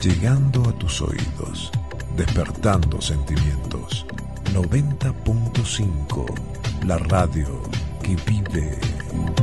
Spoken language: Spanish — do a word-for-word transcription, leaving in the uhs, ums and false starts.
llegando a tus oídos, despertando sentimientos. noventa punto cinco, la radio que vive.